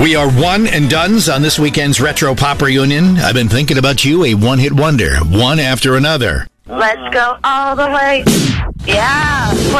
We are one and dones on this weekend's Retro Pop Reunion. I've been thinking about you, a one-hit wonder, one after another. Let's go all the way. Yeah.